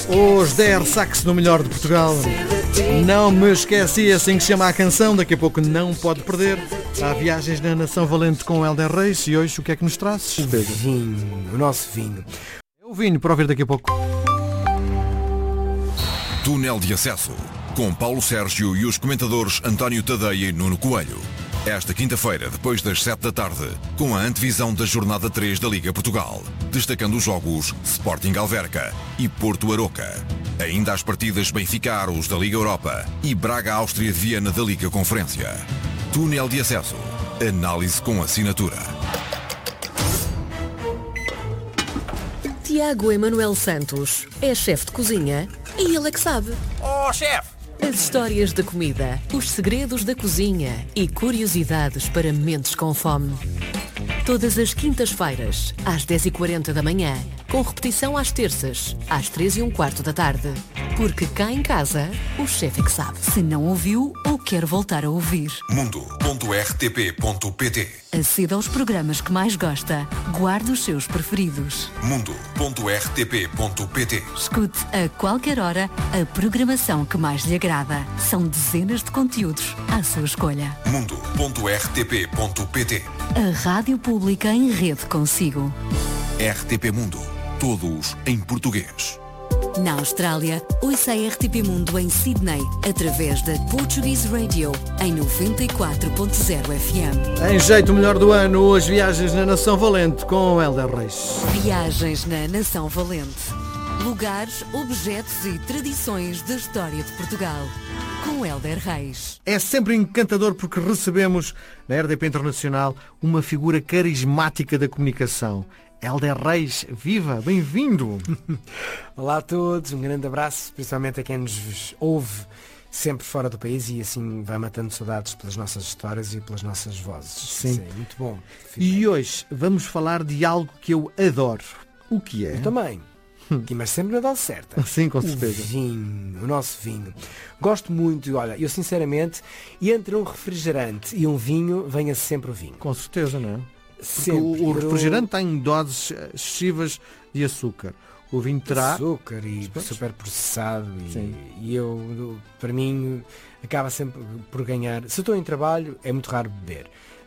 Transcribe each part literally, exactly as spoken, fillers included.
Os Der Sax no melhor de Portugal. Não me esqueci, assim que se chama a canção. Daqui a pouco não pode perder. Há viagens na Nação Valente com Helder Reis. E hoje o que é que nos trazes? O vinho, o nosso vinho. O vinho para ouvir daqui a pouco. Túnel de Acesso, com Paulo Sérgio e os comentadores António Tadeia e Nuno Coelho. Esta quinta-feira, depois das sete da tarde, com a antevisão da jornada três da Liga Portugal, destacando os jogos Sporting Alverca e Porto Aroca. Ainda as partidas Benfica Aros da Liga Europa e Braga Áustria de Viena da Liga Conferência. Túnel de Acesso, análise com assinatura. Tiago Emanuel Santos é chefe de cozinha e ele é que sabe. Oh, chefe! As histórias da comida, os segredos da cozinha e curiosidades para mentes com fome. Todas as quintas-feiras, às dez e quarenta da manhã, com repetição às terças, às três e um quarto da tarde. Porque cá em casa, o chefe é que sabe. Se não ouviu ou quer voltar a ouvir. mundo ponto r t p ponto p t. Aceda aos programas que mais gosta. Guarde os seus preferidos. mundo ponto r t p ponto p t. Escute a qualquer hora a programação que mais lhe agrada. São dezenas de conteúdos à sua escolha. mundo ponto r t p ponto p t. A Rádio Pública em rede consigo. R T P Mundo. Todos em português. Na Austrália, ouça a R T P Mundo em Sydney, através da Portuguese Radio, em noventa e quatro ponto zero F M. Em jeito melhor do ano, hoje viagens na Nação Valente com Helder Reis. Viagens na Nação Valente. Lugares, objetos e tradições da história de Portugal. Com Helder Reis. É sempre encantador porque recebemos na R D P Internacional uma figura carismática da comunicação. Helder Reis, viva, bem-vindo! Olá a todos, um grande abraço, principalmente a quem nos ouve sempre fora do país e assim vai matando saudades pelas nossas histórias e pelas nossas vozes. Sim. Isso é muito bom. E hoje vamos falar de algo que eu adoro. O que é? Eu também. Aqui, mas sempre na dose certa. Sim, com certeza. O vinho, o nosso vinho. Gosto muito, olha, eu sinceramente, entre um refrigerante e um vinho, venha sempre o vinho. Com certeza, não é? Sempre. O, o refrigerante tem doses excessivas de açúcar. O vinho terá açúcar e super processado Sim. e, e eu, para mim, acaba sempre por ganhar. Se eu estou em trabalho, é muito raro beber.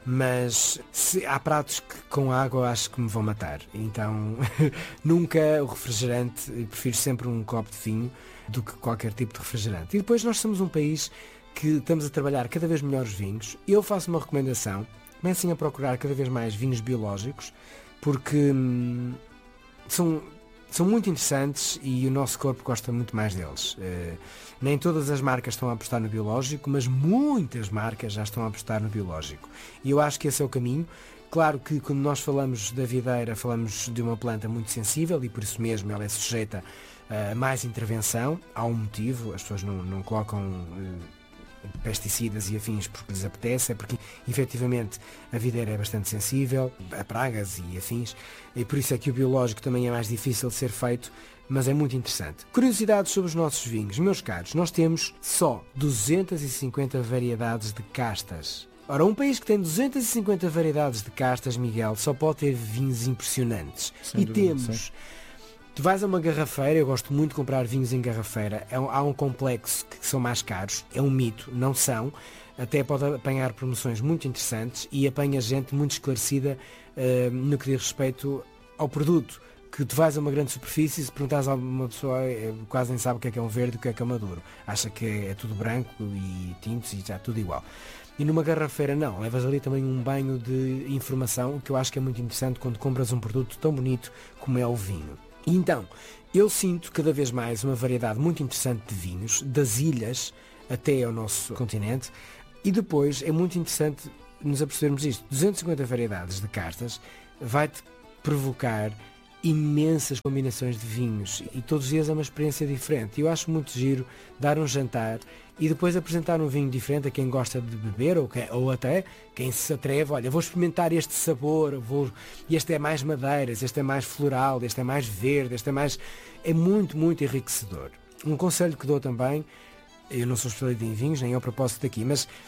Mas se há pratos que com água acho que me vão matar. Então nunca o refrigerante, prefiro sempre um copo de vinho do que qualquer tipo de refrigerante. E depois nós somos um país que estamos a trabalhar cada vez melhores vinhos. Eu faço uma recomendação, comecem a procurar cada vez mais vinhos biológicos, porque hum, são, são muito interessantes e o nosso corpo gosta muito mais deles. Uh, nem todas as marcas estão a apostar no biológico, mas muitas marcas já estão a apostar no biológico. E eu acho que esse é o caminho. Claro que quando nós falamos da videira, falamos de uma planta muito sensível e por isso mesmo ela é sujeita a mais intervenção. Há um motivo, as pessoas não, não colocam uh, pesticidas e afins porque lhes apetece, é porque efetivamente a videira é bastante sensível a pragas e afins, e por isso é que o biológico também é mais difícil de ser feito, mas é muito interessante. Curiosidades sobre os nossos vinhos. Meus caros, nós temos só duzentas e cinquenta variedades de castas. Ora, um país que tem duzentas e cinquenta variedades de castas, Miguel, só pode ter vinhos impressionantes. Sem e dúvida, temos sim. Tu vais a uma garrafeira, eu gosto muito de comprar vinhos em garrafeira, é um, há um complexo que são mais caros, é um mito, não são, até pode apanhar promoções muito interessantes e apanha gente muito esclarecida uh, no que diz respeito ao produto, que tu vais a uma grande superfície e se perguntares a uma pessoa é, quase nem sabe o que é que é um verde e o que é que é um maduro, acha que é tudo branco e tintos e já tudo igual. E numa garrafeira não, levas ali também um banho de informação, o que eu acho que é muito interessante quando compras um produto tão bonito como é o vinho. E então, eu sinto cada vez mais uma variedade muito interessante de vinhos, das ilhas até ao nosso continente, e depois é muito interessante nos apercebermos isto. duzentas e cinquenta variedades de castas vai-te provocar imensas combinações de vinhos e todos os dias é uma experiência diferente. E eu acho muito giro dar um jantar e depois apresentar um vinho diferente a quem gosta de beber ou, quem, ou até quem se atreve, olha, vou experimentar este sabor, vou, este é mais madeiras, este é mais floral, este é mais verde, este é mais... É muito, muito enriquecedor. Um conselho que dou também, eu não sou especialista em vinhos, nem ao propósito daqui, mas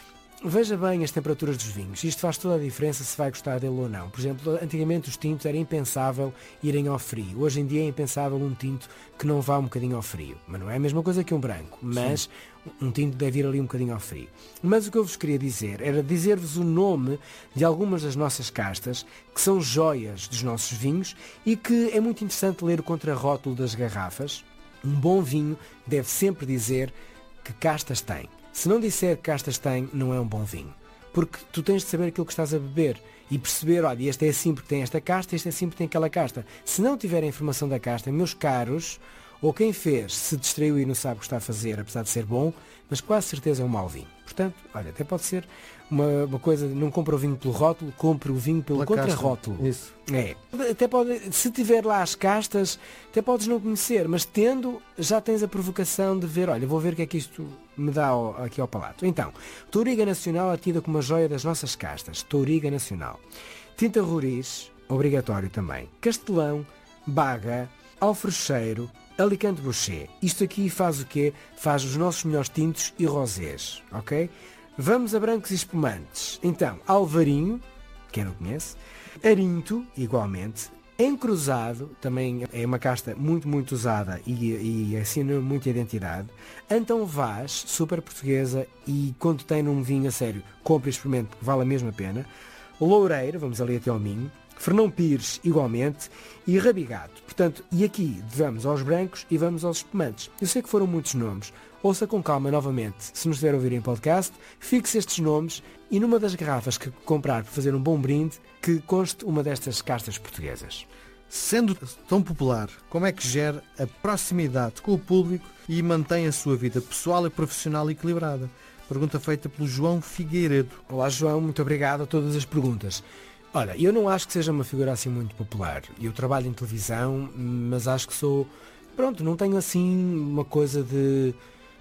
veja bem as temperaturas dos vinhos. Isto faz toda a diferença se vai gostar dele ou não. Por exemplo, antigamente os tintos era impensável irem ao frio. Hoje em dia é impensável um tinto que não vá um bocadinho ao frio. Mas não é a mesma coisa que um branco. Mas Sim. um tinto deve ir ali um bocadinho ao frio. Mas o que eu vos queria dizer era dizer-vos o nome de algumas das nossas castas, que são joias dos nossos vinhos e que é muito interessante ler o contrarótulo das garrafas. Um bom vinho deve sempre dizer que castas tem. Se não disser que castas tem, não é um bom vinho. Porque tu tens de saber aquilo que estás a beber e perceber, olha, este é assim porque tem esta casta, este é assim porque tem aquela casta. Se não tiver a informação da casta, meus caros, ou quem fez se distraiu e não sabe o que está a fazer, apesar de ser bom, mas quase certeza é um mau vinho. Portanto, olha, até pode ser uma, uma coisa, não compra o vinho pelo rótulo, compre o vinho pelo contrarótulo. Isso. É. Até pode, se tiver lá as castas, até podes não conhecer, mas tendo, já tens a provocação de ver, olha, vou ver o que é que isto me dá ao, aqui ao palato. Então, Touriga Nacional é tida como uma joia das nossas castas. Touriga Nacional. Tinta Roriz, obrigatório também. Castelão, Baga, Alfrocheiro, Alicante Boucher. Isto aqui faz o quê? Faz os nossos melhores tintos e rosés, ok? Vamos a brancos e espumantes. Então, Alvarinho, quem não conhece, Arinto, igualmente, Encruzado, também é uma casta muito, muito usada e, e assina muita identidade. Antão Vaz, super portuguesa e quando tem num vinho a sério, compre e experimente, porque vale a mesma pena. Loureiro, vamos ali até ao Minho. Fernão Pires, igualmente, e Rabigato. Portanto, e aqui vamos aos brancos e vamos aos espumantes. Eu sei que foram muitos nomes. Ouça com calma novamente, se nos estiver a ouvir em podcast, fixe estes nomes e numa das garrafas que comprar para fazer um bom brinde, que conste uma destas castas portuguesas. Sendo tão popular, como é que gera a proximidade com o público e mantém a sua vida pessoal e profissional equilibrada? Pergunta feita pelo João Figueiredo. Olá João, muito obrigado a todas as perguntas. Olha, eu não acho que seja uma figura assim muito popular. Eu trabalho em televisão, mas acho que sou... Pronto, não tenho assim uma coisa de...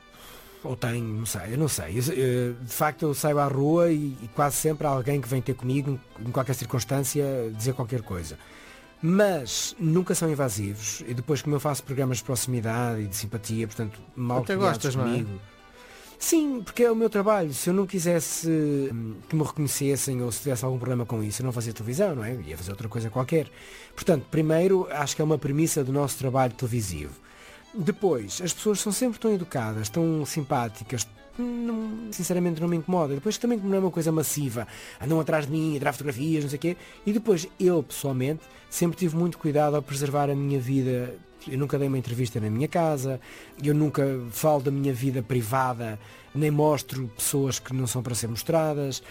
Ou tenho, não sei, eu não sei. Eu, eu, de facto eu saio à rua e, e quase sempre há alguém que vem ter comigo, em qualquer circunstância, dizer qualquer coisa. Mas nunca são invasivos. E depois, como eu faço programas de proximidade e de simpatia, portanto, mal até gostas, comigo... Não é? Sim, porque é o meu trabalho. Se eu não quisesse que me reconhecessem ou se tivesse algum problema com isso, eu não fazia televisão, não é? Eu ia fazer outra coisa qualquer. Portanto, primeiro, acho que é uma premissa do nosso trabalho televisivo. Depois, as pessoas são sempre tão educadas, tão simpáticas, não, sinceramente não me incomoda. Depois também não é uma coisa massiva, andam atrás de mim, tirar fotografias, não sei o quê. E depois, eu pessoalmente, sempre tive muito cuidado ao preservar a minha vida. Eu nunca dei uma entrevista na minha casa, eu nunca falo da minha vida privada, nem mostro pessoas que não são para ser mostradas.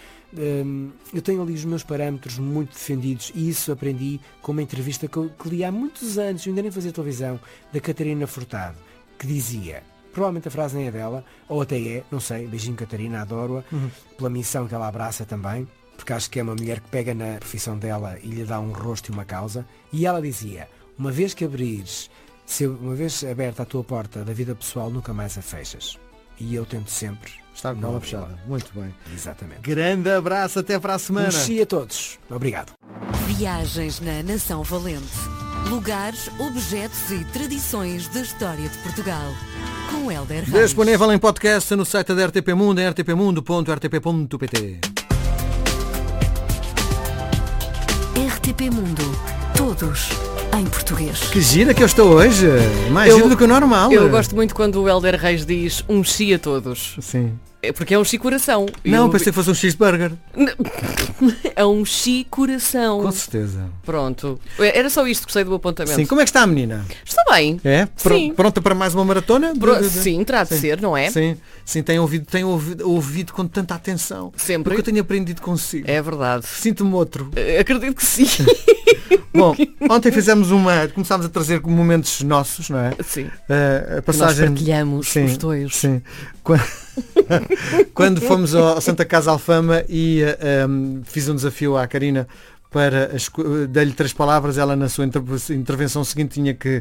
Eu tenho ali os meus parâmetros muito defendidos e isso aprendi com uma entrevista que eu que li há muitos anos, eu ainda nem fazia televisão, da Catarina Furtado, que dizia, provavelmente a frase nem é dela, ou até é, não sei, beijinho Catarina, adoro-a, uhum. pela missão que ela abraça também, porque acho que é uma mulher que pega na profissão dela e lhe dá um rosto e uma causa, e ela dizia, uma vez que abrires, se uma vez aberta a tua porta da vida pessoal, nunca mais a fechas. E eu tento sempre estar com ela fechada. Muito bem. Exatamente. Grande abraço, até para a semana. Um xi a todos. Obrigado. Viagens na Nação Valente. Lugares, objetos e tradições da história de Portugal. Com Hélder Reis. Disponível em podcast no site da R T P Mundo, em r t p mundo ponto r t p ponto p t. R T P Mundo. Todos em português. Que gira que eu estou hoje. Mais eu, giro do que o normal. Eu gosto muito quando o Hélder Reis diz um xi a todos. Sim. É porque é um xi coração. Não, eu... pensei que fosse um cheeseburger. É um xi coração. Com certeza. Pronto. Era só isto que gostei do apontamento. Sim, como é que está a menina? Está bem. É? Pr- sim. Pronta para mais uma maratona? Pro... Sim, terá de sim. ser, não é? Sim, sim, tem ouvido, tem ouvido, ouvido com tanta atenção. Sempre. Porque eu tenho aprendido consigo. É verdade. Sinto-me outro. Acredito que sim. Bom, ontem fizemos uma... Começámos a trazer momentos nossos, não é? Sim. Uh, a passagem... Nós partilhamos sim, os dois. Sim. Quando... Quando fomos ao Santa Casa Alfama e uh, um, fiz um desafio à Karina para esco- dar-lhe três palavras, ela na sua inter- intervenção seguinte tinha que